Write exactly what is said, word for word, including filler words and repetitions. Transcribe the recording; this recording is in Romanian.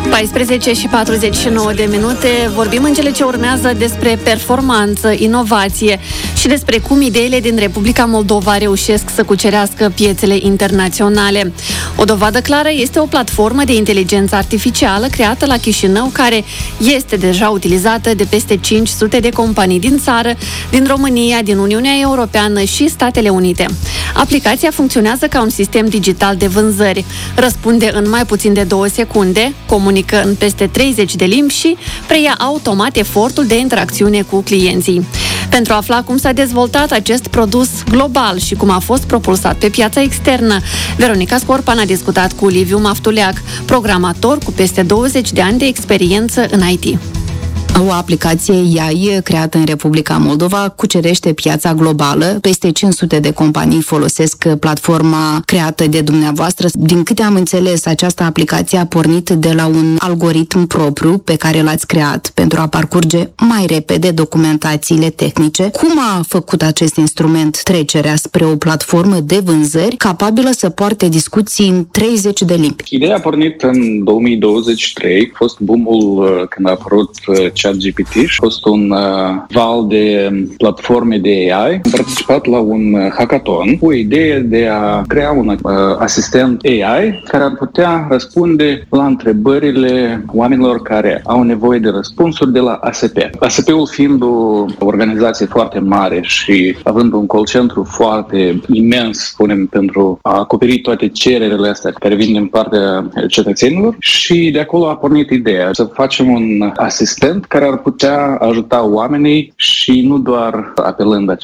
paisprezece și patruzeci și nouă de minute. Vorbim în cele ce urmează despre performanță, inovație și despre cum ideile din Republica Moldova reușesc să cucerească piețele internaționale. O dovadă clară este o platformă de inteligență artificială creată la Chișinău, care este deja utilizată de peste cinci sute de companii din țară, din România, din Uniunea Europeană și Statele Unite. Aplicația funcționează ca un sistem digital de vânzări, răspunde în mai puțin de două secunde, comunică în peste treizeci de limbi și preia automat efortul de interacțiune cu clienții. Pentru a afla cum s-a dezvoltat acest produs global și cum a fost propulsat pe piața externă, Veronica Scorpan a discutat cu Liviu Maftuleac, programator cu peste douăzeci de ani de experiență în I T. O aplicație A I creată în Republica Moldova cucerește piața globală. Peste cinci sute de companii folosesc platforma creată de dumneavoastră. Din câte am înțeles, această aplicație a pornit de la un algoritm propriu pe care l-ați creat pentru a parcurge mai repede documentațiile tehnice. Cum a făcut acest instrument trecerea spre o platformă de vânzări capabilă să poarte discuții în treizeci de limbi? Ideea a pornit în două mii douăzeci și trei. A fost boom-ul când a apărut ChatGPT și a fost un uh, val de platforme de A I. Am participat la un hackathon cu ideea de a crea un uh, asistent A I care ar putea răspunde la întrebările oamenilor care au nevoie de răspunsuri de la A S P. A S P-ul fiind o organizație foarte mare și având un call centru foarte imens, spunem, pentru a acoperi toate cererile astea care vin din partea cetățenilor, și de acolo a pornit ideea să facem un asistent care ar putea ajuta oamenii și nu doar apelând